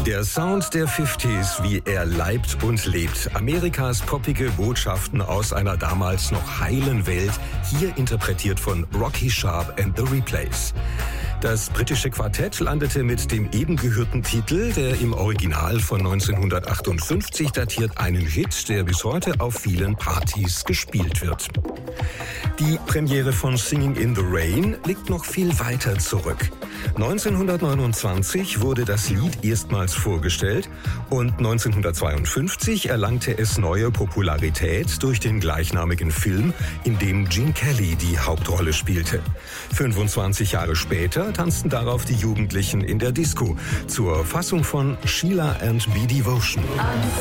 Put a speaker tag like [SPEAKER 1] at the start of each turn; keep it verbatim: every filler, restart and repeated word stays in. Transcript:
[SPEAKER 1] Der Sound der fünfziger, wie er leibt und lebt. Amerikas poppige Botschaften aus einer damals noch heilen Welt, hier interpretiert von Rocky Sharp and the Replays. Das britische Quartett landete mit dem eben gehörten Titel, der im Original von neunzehnhundertachtundfünfzig datiert, einen Hit, der bis heute auf vielen Partys gespielt wird. Die Premiere von Singing in the Rain liegt noch viel weiter zurück. neunzehnhundertneunundzwanzig wurde das Lied erstmals vorgestellt und neunzehnhundertzweiundfünfzig erlangte es neue Popularität durch den gleichnamigen Film, in dem Gene Kelly die Hauptrolle spielte. fünfundzwanzig Jahre später tanzten darauf die Jugendlichen in der Disco zur Fassung von Sheila and B. Devotion.